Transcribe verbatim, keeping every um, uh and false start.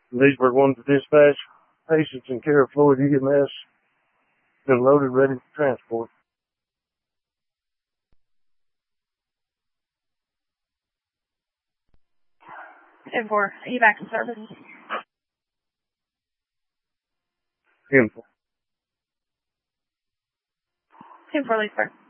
Leesburg one to dispatch. Patients in care of Floyd E M S. Been loaded, ready for transport. ten four, evac service. ten four. ten four, Leesburg.